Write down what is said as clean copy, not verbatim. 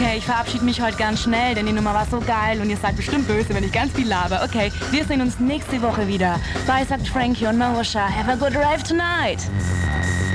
Okay, ich verabschiede mich heute ganz schnell, denn die Nummer war so geil und ihr seid bestimmt böse, wenn ich ganz viel laber. Okay, wir sehen uns nächste Woche wieder. Bye, sagt Frankie und Marusha. Have a good drive tonight.